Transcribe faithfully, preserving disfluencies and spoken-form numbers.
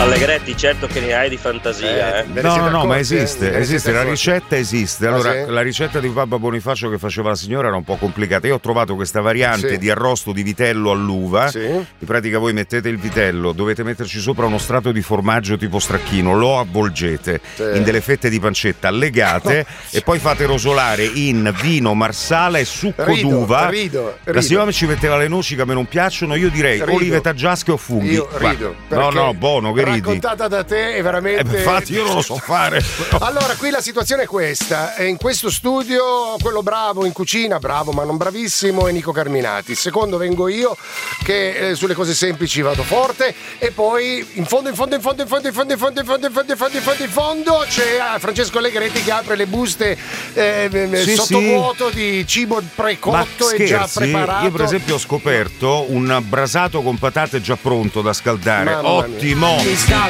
Allegretti, certo che ne hai di fantasia, eh. No, no, no, ma esiste, Eh, esiste, la accorti? ricetta esiste. Allora, Ah, sì? la ricetta di Babbo Bonifacio che faceva la signora era un po' complicata. Io ho trovato questa variante Sì. di arrosto di vitello all'uva. Sì. In pratica voi mettete il vitello, dovete metterci sopra uno strato di formaggio tipo stracchino, lo avvolgete Sì. in delle fette di pancetta, legate e poi fate rosolare in vino, marsala e succo Rido, d'uva. rido, La rido. signora ci metteva le noci che a me non piacciono, io direi Rido. olive taggiasche o funghi. Io Guarda. rido. No, perché no, buono, che ridi. raccontata da te è veramente. Eh, infatti io non lo so fare. Allora, qui la situazione è questa. In questo studio, quello bravo in cucina, bravo ma non bravissimo, è Nico Carminati. Secondo vengo io, che eh, sulle cose semplici vado forte. E poi in fondo, in fondo, in fondo, in fondo, in fondo, in fondo, in fondo, in fondo, in fondo, in fondo, in fondo c'è ah, Francesco Allegretti che apre le buste eh, Sì, sottovuoto di cibo Ma precotto e già scherzi? preparato. Io per esempio ho scoperto un brasato con patate già pronto da scaldare. Mamma mia. Ottimo! Mi sta